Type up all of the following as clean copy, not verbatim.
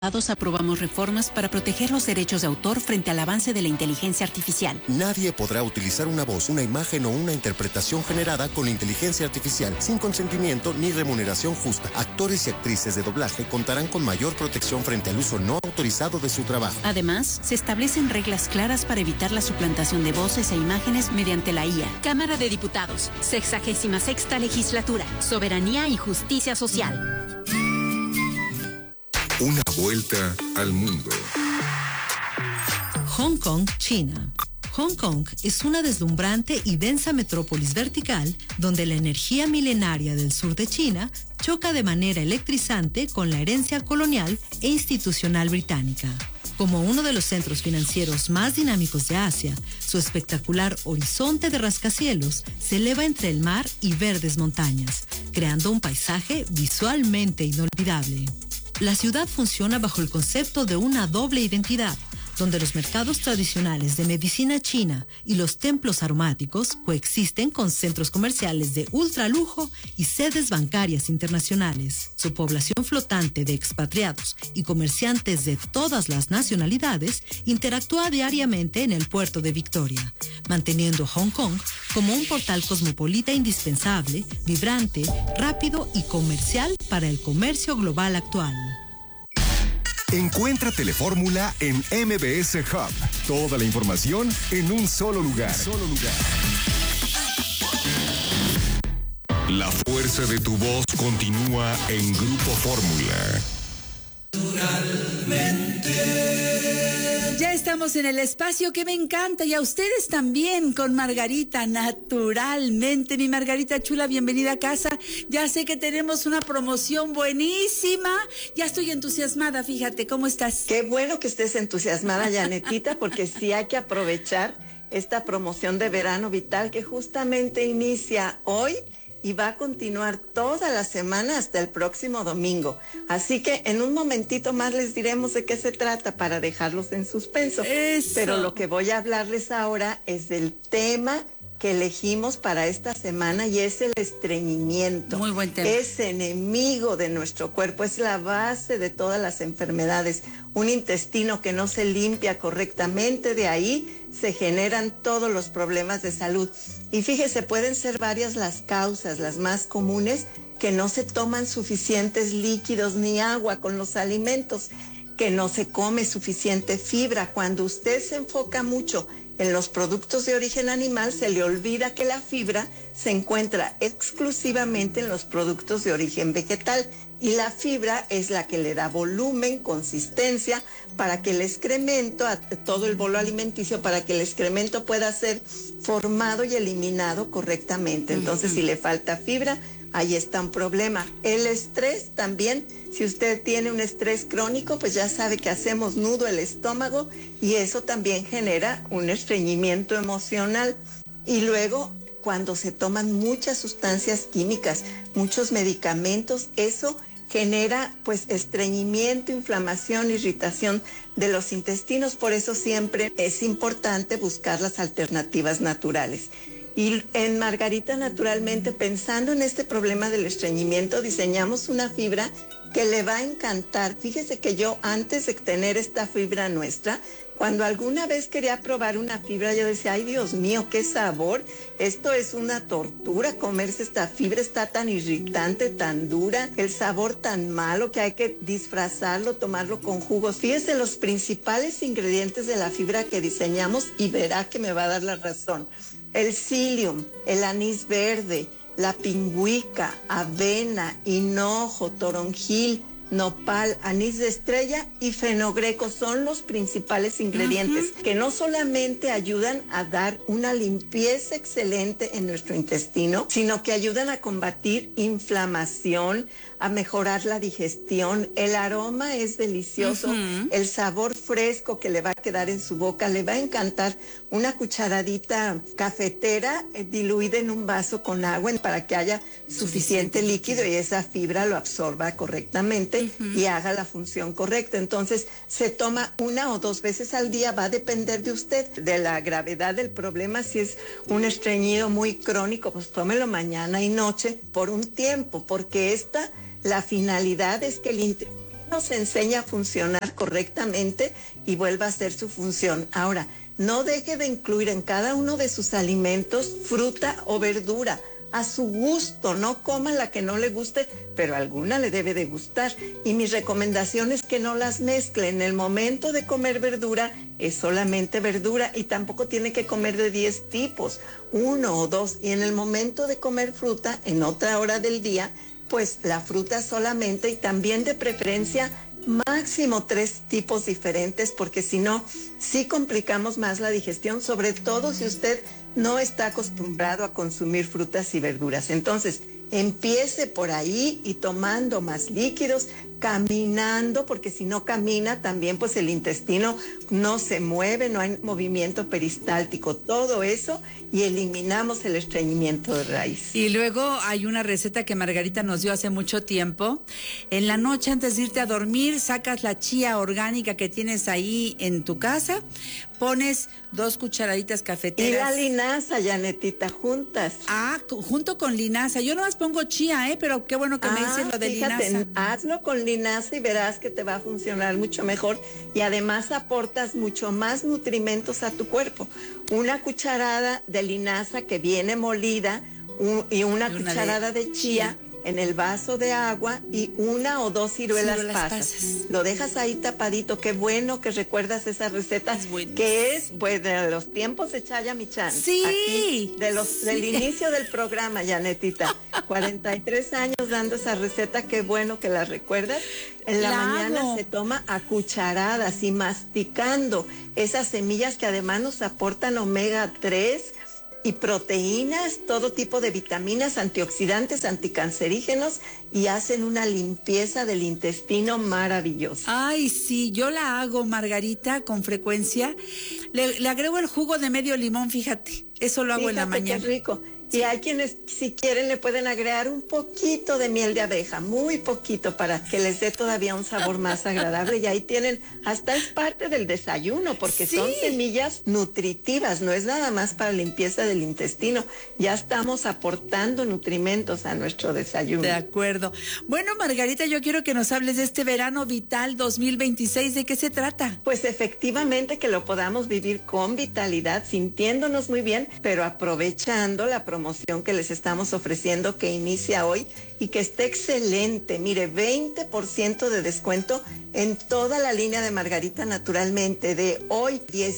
Aprobamos reformas para proteger los derechos de autor frente al avance de la inteligencia artificial. Nadie podrá utilizar una voz, una imagen o una interpretación generada con inteligencia artificial sin consentimiento ni remuneración justa. Actores y actrices de doblaje contarán con mayor protección frente al uso no autorizado de su trabajo. Además, se establecen reglas claras para evitar la suplantación de voces e imágenes mediante la IA. Cámara de Diputados, 66ª Legislatura, Soberanía y Justicia Social. Una vuelta al mundo. Hong Kong, China. Hong Kong es una deslumbrante y densa metrópolis vertical donde la energía milenaria del sur de China choca de manera electrizante con la herencia colonial e institucional británica. Como uno de los centros financieros más dinámicos de Asia, su espectacular horizonte de rascacielos se eleva entre el mar y verdes montañas, creando un paisaje visualmente inolvidable. La ciudad funciona bajo el concepto de una doble identidad, donde los mercados tradicionales de medicina china y los templos aromáticos coexisten con centros comerciales de ultralujo y sedes bancarias internacionales. Su población flotante de expatriados y comerciantes de todas las nacionalidades interactúa diariamente en el puerto de Victoria, manteniendo Hong Kong como un portal cosmopolita indispensable, vibrante, rápido y comercial para el comercio global actual. Encuentra Telefórmula en MBS Hub. Toda la información en un solo lugar. La fuerza de tu voz continúa en Grupo Fórmula. Ya estamos en el espacio que me encanta y a ustedes también con Margarita, naturalmente. Mi Margarita chula, bienvenida a casa. Ya sé que tenemos una promoción buenísima. Ya estoy entusiasmada, fíjate, ¿cómo estás? Qué bueno que estés entusiasmada, Janetita, porque sí hay que aprovechar esta promoción de Verano Vital que justamente inicia hoy y va a continuar toda la semana hasta el próximo domingo. Así que en un momentito más les diremos de qué se trata para dejarlos en suspenso. Eso. Pero lo que voy a hablarles ahora es del tema que elegimos para esta semana y es el estreñimiento. Muy buen tema. Es enemigo de nuestro cuerpo, es la base de todas las enfermedades. Un intestino que no se limpia correctamente, de ahí se generan todos los problemas de salud. Y fíjese, pueden ser varias las causas, las más comunes, que no se toman suficientes líquidos ni agua con los alimentos, que no se come suficiente fibra. Cuando usted se enfoca mucho en los productos de origen animal, se le olvida que la fibra se encuentra exclusivamente en los productos de origen vegetal. Y la fibra es la que le da volumen, consistencia, para que el excremento, a todo el bolo alimenticio, para que el excremento pueda ser formado y eliminado correctamente. Entonces, si le falta fibra, ahí está un problema. El estrés también, si usted tiene un estrés crónico, pues ya sabe que hacemos nudo el estómago y eso también genera un estreñimiento emocional. Y luego, cuando se toman muchas sustancias químicas, muchos medicamentos, eso genera pues estreñimiento, inflamación, irritación de los intestinos. Por eso siempre es importante buscar las alternativas naturales. Y en Margarita, naturalmente, pensando en este problema del estreñimiento, diseñamos una fibra que le va a encantar. Fíjese que yo, antes de tener esta fibra nuestra, cuando alguna vez quería probar una fibra, yo decía, ay Dios mío, qué sabor, esto es una tortura, comerse esta fibra, está tan irritante, tan dura, el sabor tan malo que hay que disfrazarlo, tomarlo con jugos. Fíjese los principales ingredientes de la fibra que diseñamos y verá que me va a dar la razón. El psyllium, el anís verde, la pingüica, avena, hinojo, toronjil, nopal, anís de estrella y fenogreco son los principales ingredientes que no solamente ayudan a dar una limpieza excelente en nuestro intestino, sino que ayudan a combatir inflamación, a mejorar la digestión. El aroma es delicioso, el sabor fresco que le va a quedar en su boca, le va a encantar. Una cucharadita cafetera diluida en un vaso con agua para que haya suficiente líquido y esa fibra lo absorba correctamente y haga la función correcta. Entonces, se toma 1 o 2 veces al día, va a depender de usted, de la gravedad del problema. Si es un estreñido muy crónico, pues tómelo mañana y noche por un tiempo, porque la finalidad es que se enseña a funcionar correctamente y vuelva a hacer su función. Ahora, no deje de incluir en cada uno de sus alimentos fruta o verdura. A su gusto, no coma la que no le guste, pero alguna le debe de gustar. Y mi recomendación es que no las mezcle. En el momento de comer verdura, es solamente verdura y tampoco tiene que comer de 10 tipos, 1 o 2. Y en el momento de comer fruta, en otra hora del día, pues la fruta solamente y también de preferencia máximo 3 tipos diferentes, porque si no, sí complicamos más la digestión, sobre todo si usted no está acostumbrado a consumir frutas y verduras. Entonces, empiece por ahí y tomando más líquidos, caminando, porque si no camina también pues el intestino no se mueve, no hay movimiento peristáltico, todo eso, y eliminamos el estreñimiento de raíz. Y luego hay una receta que Margarita nos dio hace mucho tiempo. En la noche antes de irte a dormir, sacas la chía orgánica que tienes ahí en tu casa, pones 2 cucharaditas cafeteras. Y la linaza, Janetita, juntas. Junto con linaza. Yo nomás pongo chía, pero qué bueno que me dices lo de fíjate, linaza. Hazlo con linaza y verás que te va a funcionar mucho mejor y además aportas mucho más nutrimentos a tu cuerpo. Una cucharada de linaza que viene molida y una cucharada de chía en el vaso de agua y 1 o 2 ciruelas pasas. Lo dejas ahí tapadito. Qué bueno que recuerdas esa receta, que es pues de los tiempos de Chaya Michan. Sí. Aquí, del inicio del programa, Janetita. 43 años dando esa receta, qué bueno que la recuerdas. En la mañana se toma a cucharadas y masticando esas semillas que además nos aportan omega 3 y proteínas, todo tipo de vitaminas, antioxidantes, anticancerígenos y hacen una limpieza del intestino maravillosa. Ay, sí, yo la hago, Margarita, con frecuencia. Le agrego el jugo de medio limón, fíjate. Eso lo hago en la mañana. Qué rico. Y hay quienes, si quieren, le pueden agregar un poquito de miel de abeja, muy poquito, para que les dé todavía un sabor más agradable. Y ahí tienen, hasta es parte del desayuno, porque son semillas nutritivas, no es nada más para limpieza del intestino. Ya estamos aportando nutrimentos a nuestro desayuno. De acuerdo. Bueno, Margarita, yo quiero que nos hables de este verano vital 2026. ¿De qué se trata? Pues efectivamente que lo podamos vivir con vitalidad, sintiéndonos muy bien, pero aprovechando la promoción que les estamos ofreciendo, que inicia hoy y que está excelente. Mire, 20% de descuento en toda la línea de Margarita Naturalmente, de hoy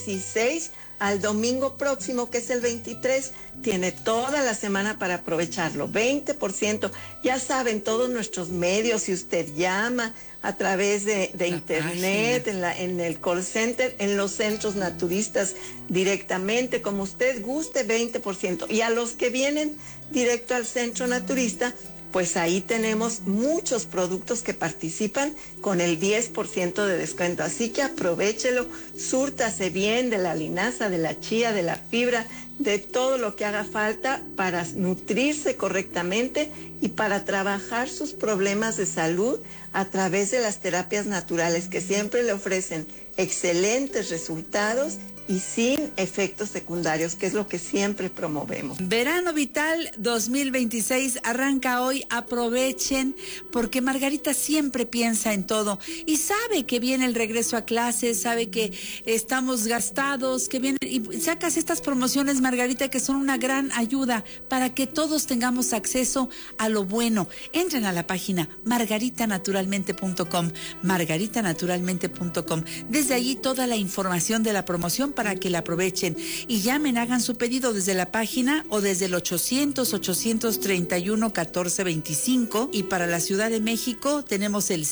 16 al domingo próximo, que es el 23. Tiene toda la semana para aprovecharlo. 20%. Ya saben, todos nuestros medios, si usted llama a través de internet, en el call center, en los centros naturistas directamente, como usted guste, 20%. Y a los que vienen directo al centro naturista, pues ahí tenemos muchos productos que participan con el 10% de descuento. Así que aprovéchelo, súrtase bien de la linaza, de la chía, de la fibra, de todo lo que haga falta para nutrirse correctamente y para trabajar sus problemas de salud a través de las terapias naturales, que siempre le ofrecen excelentes resultados y sin efectos secundarios, que es lo que siempre promovemos. Verano Vital 2026 arranca hoy. Aprovechen, porque Margarita siempre piensa en todo y sabe que viene el regreso a clases, sabe que estamos gastados, que viene, y sacas estas promociones, Margarita, que son una gran ayuda para que todos tengamos acceso a lo bueno. Entren a la página margaritanaturalmente.com, margaritanaturalmente.com. Desde allí toda la información de la promoción para que la aprovechen y llamen, hagan su pedido desde la página o desde el 800-831-1425, y para la Ciudad de México tenemos el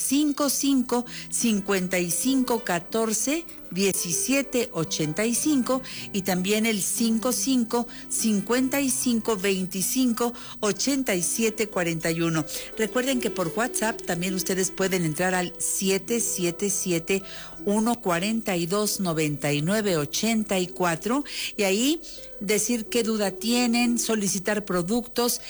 55-55-14-1785 y también el 55-55-25-8741. Recuerden que por WhatsApp también ustedes pueden entrar al 777-142-9984 y ahí decir qué duda tienen, solicitar productos.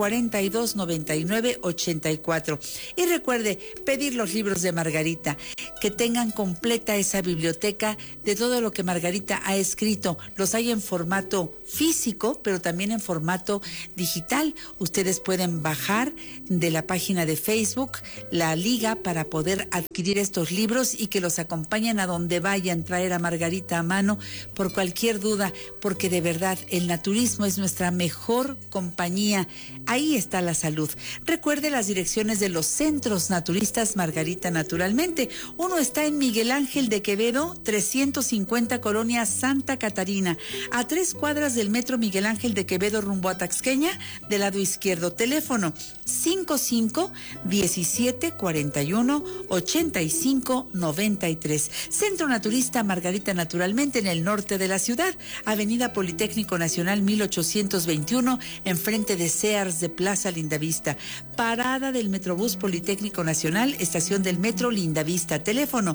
777-142-9984. Y recuerde pedir los libros de Margarita. que tengan completa esa biblioteca de todo lo que Margarita ha escrito. Los hay en formato físico, pero también en formato digital. Ustedes pueden bajar de la página de Facebook la liga para poder adquirir estos libros y que los acompañen a donde vayan, traer a Margarita a mano por cualquier duda, porque de verdad el naturismo es nuestra mejor compañía. Ahí está la salud. Recuerde las direcciones de los centros naturistas Margarita Naturalmente. Uno está en Miguel Ángel de Quevedo, 350, Colonia Santa Catarina, a 3 cuadras del metro Miguel Ángel de Quevedo rumbo a Taxqueña, del lado izquierdo. Teléfono 55-1741-8593. Centro Naturista Margarita Naturalmente en el norte de la ciudad, Avenida Politécnico Nacional 1821, enfrente de Sears de Plaza Lindavista. Parada del Metrobús Politécnico Nacional, estación del Metro Lindavista. Teléfono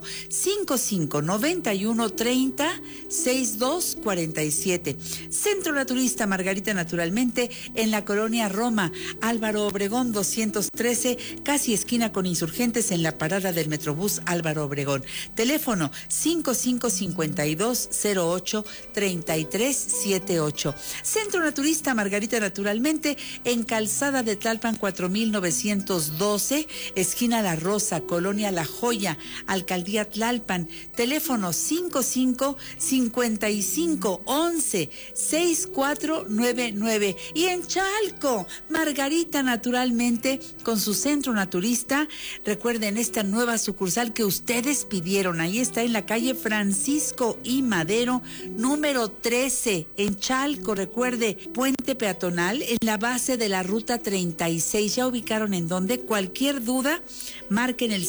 55-9130-6247. Centro Naturista Margarita Naturalmente en la colonia Roma, Álvaro Obregón 213, casi esquina con Insurgentes, en la parada del Metrobús Álvaro Obregón. Teléfono 5552083378. Centro Naturista Margarita Naturalmente en Calzada de Tlalpan 4912, esquina La Rosa, colonia La Joya, Alcaldía Tlalpan. Teléfono 55-5511-6499. Y en Chalco, Margarita Naturalmente con su centro naturista. Recuerden esta nueva sucursal que ustedes pidieron. Ahí está en la calle Francisco I. Madero, número 13, en Chalco. Recuerde, puente peatonal en la base de la ruta 36. ¿Ya ubicaron en dónde? Cualquier duda, marquen el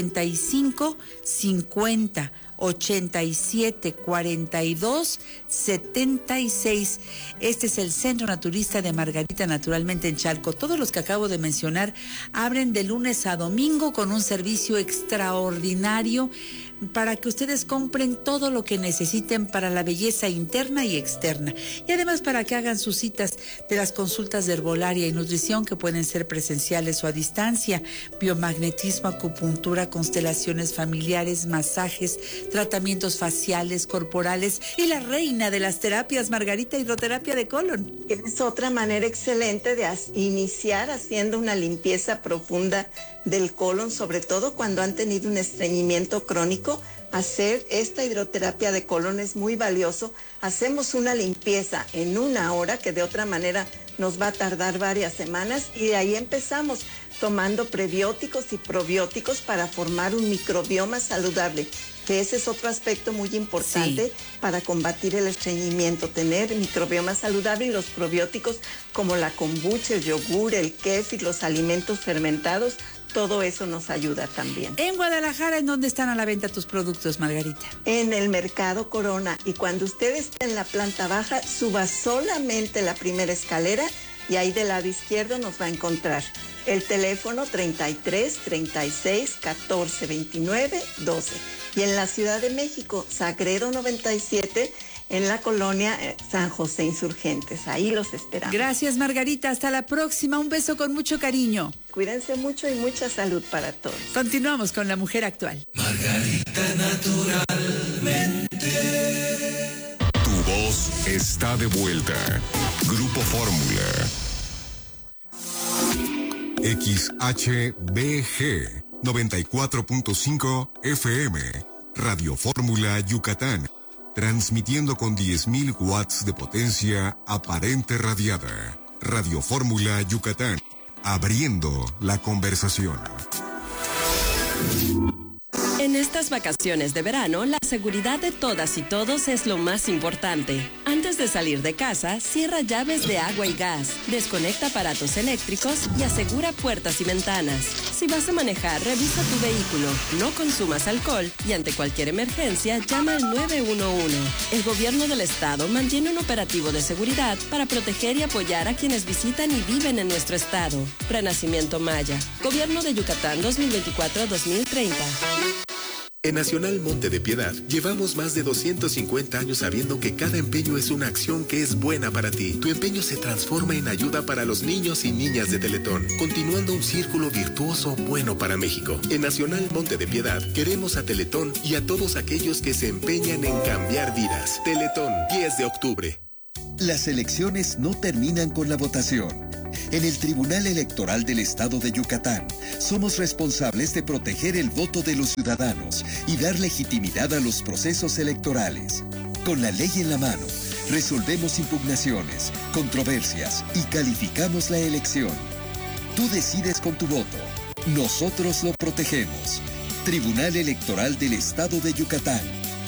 55-50 87 42 76. Este es el Centro Naturista de Margarita Naturalmente en Chalco. Todos los que acabo de mencionar abren de lunes a domingo con un servicio extraordinario para que ustedes compren todo lo que necesiten para la belleza interna y externa. Y además para que hagan sus citas de las consultas de herbolaria y nutrición, que pueden ser presenciales o a distancia, biomagnetismo, acupuntura, constelaciones familiares, masajes, tratamientos faciales, corporales y la reina de las terapias, Margarita, hidroterapia de colon. Es otra manera excelente de iniciar haciendo una limpieza profunda del colon, sobre todo cuando han tenido un estreñimiento crónico. Hacer esta hidroterapia de colon es muy valioso. Hacemos una limpieza en 1 hora, que de otra manera nos va a tardar varias semanas, y de ahí empezamos tomando prebióticos y probióticos para formar un microbioma saludable, que ese es otro aspecto muy importante para combatir el estreñimiento, tener microbioma saludable, y los probióticos como la kombucha, el yogur, el kéfir, los alimentos fermentados, todo eso nos ayuda también. En Guadalajara, ¿en dónde están a la venta tus productos, Margarita? En el Mercado Corona, y cuando usted esté en la planta baja, suba solamente la primera escalera y ahí del lado izquierdo nos va a encontrar. El teléfono 33 36 14 29 12. Y en la Ciudad de México, Sagredo 97, en la colonia San José Insurgentes. Ahí los esperamos. Gracias, Margarita. Hasta la próxima. Un beso con mucho cariño. Cuídense mucho y mucha salud para todos. Continuamos con La Mujer Actual. Margarita Naturalmente. Tu voz está de vuelta. Grupo Fórmula. XHBG 94.5 FM. Radio Fórmula Yucatán. Transmitiendo con 10.000 watts de potencia aparente radiada. Radio Fórmula Yucatán. Abriendo la conversación. En estas vacaciones de verano, la seguridad de todas y todos es lo más importante. Antes de salir de casa, cierra llaves de agua y gas, desconecta aparatos eléctricos y asegura puertas y ventanas. Si vas a manejar, revisa tu vehículo, no consumas alcohol y ante cualquier emergencia, llama al 911. El gobierno del estado mantiene un operativo de seguridad para proteger y apoyar a quienes visitan y viven en nuestro estado. Renacimiento Maya, Gobierno de Yucatán 2024-2030. En Nacional Monte de Piedad, llevamos más de 250 años sabiendo que cada empeño es una acción que es buena para ti. Tu empeño se transforma en ayuda para los niños y niñas de Teletón, continuando un círculo virtuoso bueno para México. En Nacional Monte de Piedad, queremos a Teletón y a todos aquellos que se empeñan en cambiar vidas. Teletón, 10 de octubre. Las elecciones no terminan con la votación. En el Tribunal Electoral del Estado de Yucatán, somos responsables de proteger el voto de los ciudadanos y dar legitimidad a los procesos electorales. Con la ley en la mano, resolvemos impugnaciones, controversias y calificamos la elección. Tú decides con tu voto. Nosotros lo protegemos. Tribunal Electoral del Estado de Yucatán.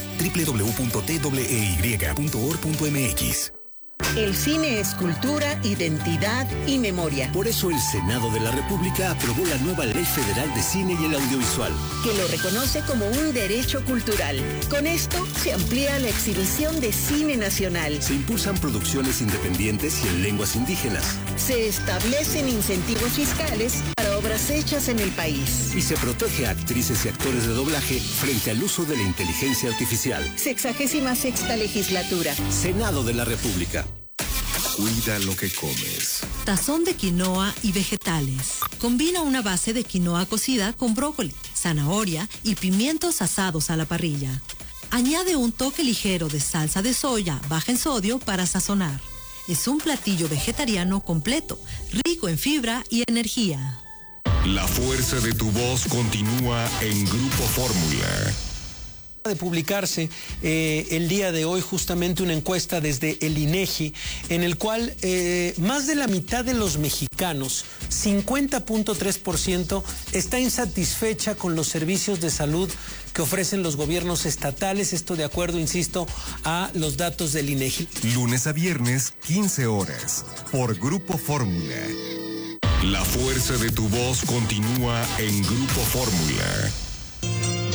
www.twey.org.mx. El cine es cultura, identidad y memoria. Por eso el Senado de la República aprobó la nueva Ley Federal de Cine y el Audiovisual, que lo reconoce como un derecho cultural. Con esto se amplía la exhibición de cine nacional. Se impulsan producciones independientes y en lenguas indígenas. Se establecen incentivos fiscales para obras hechas en el país. Y se protege a actrices y actores de doblaje frente al uso de la inteligencia artificial. 66ª legislatura. Senado de la República. Cuida lo que comes. Tazón de quinoa y vegetales. Combina una base de quinoa cocida con brócoli, zanahoria y pimientos asados a la parrilla. Añade un toque ligero de salsa de soya baja en sodio para sazonar. Es un platillo vegetariano completo, rico en fibra y energía. La fuerza de tu voz continúa en Grupo Fórmula. De publicarse el día de hoy justamente una encuesta desde el INEGI en el cual más de la mitad de los mexicanos, 50.3%, está insatisfecha con los servicios de salud que ofrecen los gobiernos estatales, esto de acuerdo, insisto, a los datos del INEGI. Lunes a viernes, 15 horas, por Grupo Fórmula. La fuerza de tu voz continúa en Grupo Fórmula.